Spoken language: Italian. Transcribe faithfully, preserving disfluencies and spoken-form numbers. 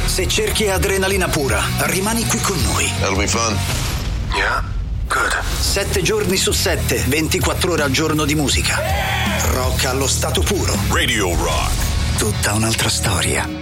Se cerchi adrenalina pura, rimani qui con noi. That'll be fun. Yeah, good. Sette giorni su sette, ventiquattro ore al giorno di musica. Rock allo stato puro. Radio Rock. Tutta un'altra storia.